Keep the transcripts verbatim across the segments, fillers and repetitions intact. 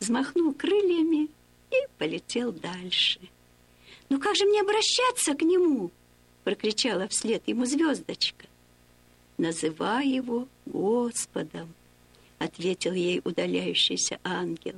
взмахнул крыльями и полетел дальше. «Ну как же мне обращаться к нему?» — прокричала вслед ему звездочка. «Называй его Господом», — ответил ей удаляющийся ангел.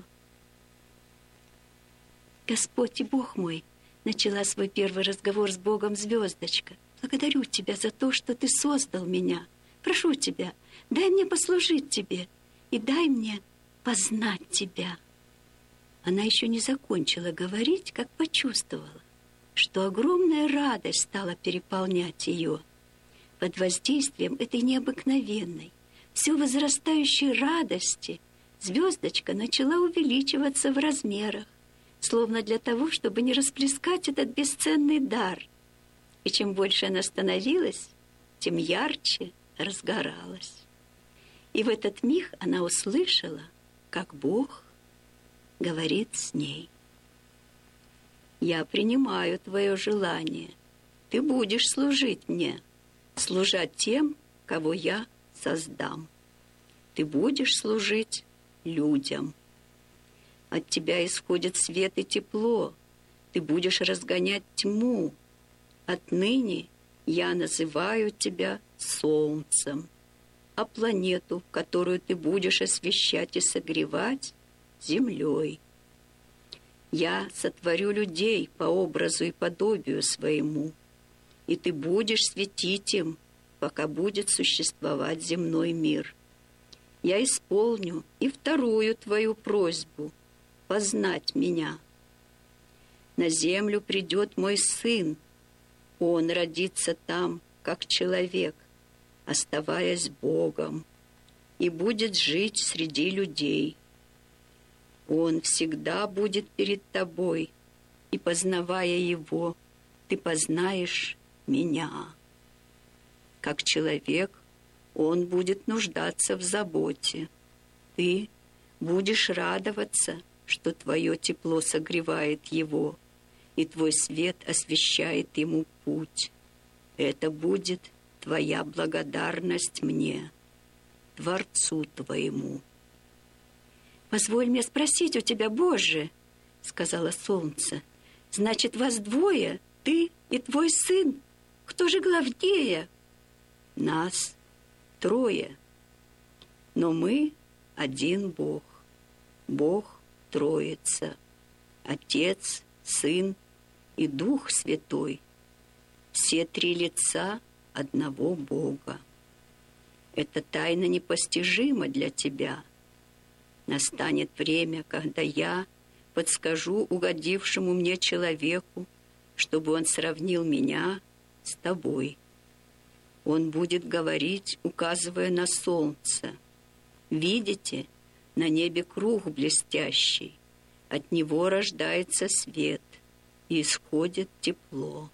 «Господь и Бог мой», — начала свой первый разговор с Богом звездочка, «благодарю Тебя за то, что Ты создал меня. Прошу Тебя, дай мне послужить Тебе и дай мне познать Тебя». Она еще не закончила говорить, как почувствовала, что огромная радость стала переполнять ее. Под воздействием этой необыкновенной, все возрастающей радости звездочка начала увеличиваться в размерах, словно для того, чтобы не расплескать этот бесценный дар. И чем больше она становилась, тем ярче разгоралась. И в этот миг она услышала, как Бог говорит с ней: «Я принимаю твое желание. Ты будешь служить мне, служа тем, кого я создам. Ты будешь служить людям. От тебя исходит свет и тепло. Ты будешь разгонять тьму. Отныне я называю тебя солнцем, а планету, которую ты будешь освещать и согревать, землей. Я сотворю людей по образу и подобию своему, и ты будешь светить им, пока будет существовать земной мир. Я исполню и вторую твою просьбу — познать меня. На землю придет мой сын. Он родится там, как человек, оставаясь Богом, и будет жить среди людей. Он всегда будет перед тобой, и, познавая его, ты познаешь меня. Как человек, он будет нуждаться в заботе. Ты будешь радоваться, что твое тепло согревает его, и твой свет освещает ему путь. Это будет твоя благодарность мне, Творцу твоему». «Позволь мне спросить у тебя, Боже, — сказала солнце, — значит, вас двое, ты и твой сын. Кто же главнее?» «Нас трое, но мы один Бог. Бог Троица, Отец, Сын и Дух Святой. Все три лица одного Бога. Эта тайна непостижима для тебя. Настанет время, когда я подскажу угодившему мне человеку, чтобы он сравнил меня с тобой. Он будет говорить, указывая на солнце. Видите, на небе круг блестящий. От него рождается свет, и исходит тепло.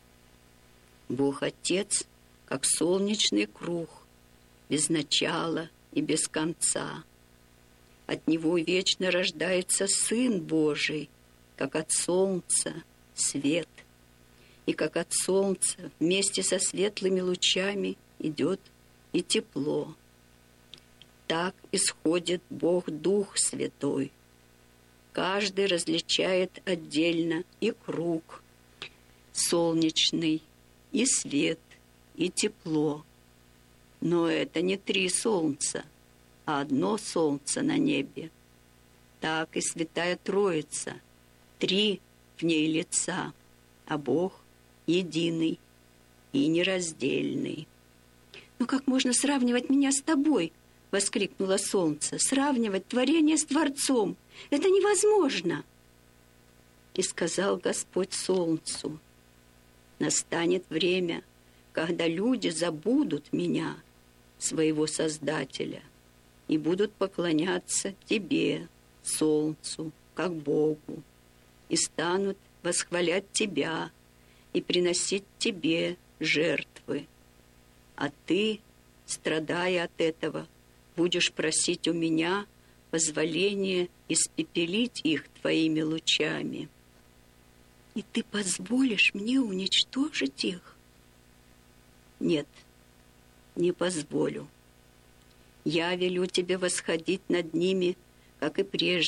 Бог Отец, как солнечный круг, без начала и без конца. От него вечно рождается Сын Божий, как от солнца свет. И как от солнца вместе со светлыми лучами идет и тепло. Так исходит Бог Дух Святой. Каждый различает отдельно и круг солнечный, и свет, и тепло. Но это не три солнца, а одно солнце на небе. Так и Святая Троица, три в ней лица, а Бог единый и нераздельный. «Ну как можно сравнивать меня с тобой?» — воскликнуло солнце. «Сравнивать творение с Творцом — это невозможно!» И сказал Господь солнцу: «Настанет время, когда люди забудут меня, своего Создателя, и будут поклоняться тебе, солнцу, как Богу, и станут восхвалять тебя и приносить тебе жертвы. А ты, страдая от этого, будешь просить у меня позволения испепелить их твоими лучами. И ты позволишь мне уничтожить их?» «Нет, не позволю. Я велю тебе восходить над ними, как и прежде,